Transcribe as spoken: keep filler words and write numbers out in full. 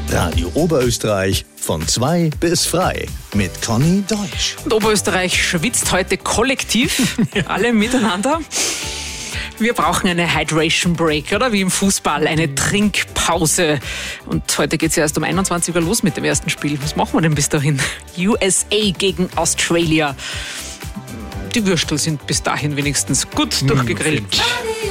Radio Oberösterreich von zwei bis frei mit Conny Deutsch. Und Oberösterreich schwitzt heute kollektiv, alle miteinander. Wir brauchen eine Hydration Break, oder wie im Fußball, eine Trinkpause. Und heute geht es ja erst um einundzwanzig Uhr los mit dem ersten Spiel. Was machen wir denn bis dahin? U S A gegen Australia. Die Würstel sind bis dahin wenigstens gut durchgegrillt.